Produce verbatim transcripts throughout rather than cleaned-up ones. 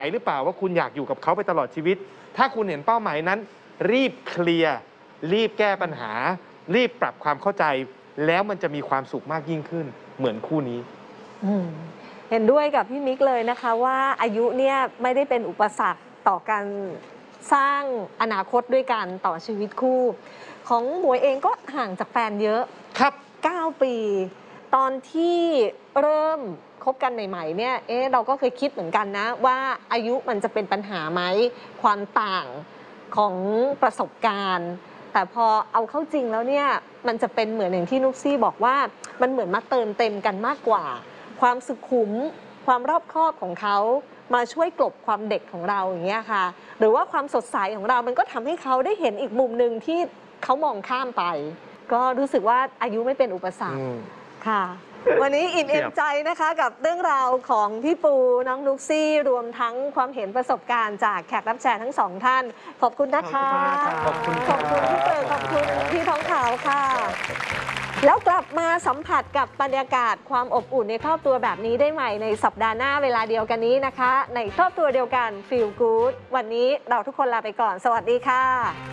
หรือเปล่าว่าคุณอยากอยู่กับเขาไปตลอดชีวิตถ้าคุณเห็นเป้าหมายนั้นรีบเคลียร์รีบแก้ปัญหารีบปรับความเข้าใจแล้วมันจะมีความสุขมากยิ่งขึ้นเหมือนคู่นี้เห็นด้วยกับพี่มิกเลยนะคะว่าอายุเนี่ยไม่ได้เป็นอุปสรรคต่อการสร้างอนาคตด้วยกันต่อชีวิตคู่ของหมวยเองก็ห่างจากแฟนเยอะครับเก้าปีตอนที่เริ่มคบกันใหม่ๆเนี่ยเอ๊ะเราก็เคยคิดเหมือนกันนะว่าอายุมันจะเป็นปัญหาไหมความต่างของประสบการณ์แต่พอเอาเข้าจริงแล้วเนี่ยมันจะเป็นเหมือนอย่างที่นุ๊กซี่บอกว่ามันเหมือนมาเติมเต็มกันมากกว่าความสุขุมความรอบคอบของเขามาช่วยกลบความเด็กของเราอย่างเงี้ยค่ะหรือว่าความสดใสของเรามันก็ทำให้เขาได้เห็นอีกมุมหนึ่งที่เขามองข้ามไปก็รู้สึกว่าอายุไม่เป็นอุปสรรคค่ะวันนี้อิ่มเอมใจนะคะกับเรื่องราวของพี่ปูน้องนุ๊กซี่รวมทั้งความเห็นประสบการณ์จากแขกรับเชิญทั้งสองท่านขอบคุณนะคะขอบคุณขอบคุณพี่เต๋อขอบคุณพี่ท้องขาวค่ะแล้วกลับมาสัมผัสกับบรรยากาศความอบอุ่นในครอบครัวแบบนี้ได้ใหม่ในสัปดาห์หน้าเวลาเดียวกันนี้นะคะในครอบครัวเดียวกัน Feel Good วันนี้เราทุกคนลาไปก่อนสวัสดีค่ะ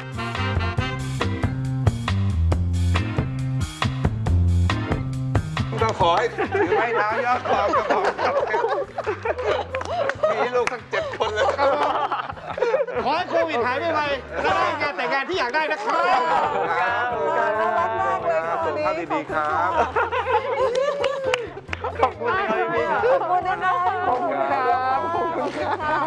ก็ขอให้ถือไม้เท้ายอดคอกระบอกมีลูกทั้งเจ็ดคนเลยขอให้โควิดหายไปไปแล้วได้งานแต่งงานที่อยากได้นะครับน่ารักมากเลยค่ะสุขภาพดีๆครับขอบคุณนะครับขอบคุณครับขอบคุณครับ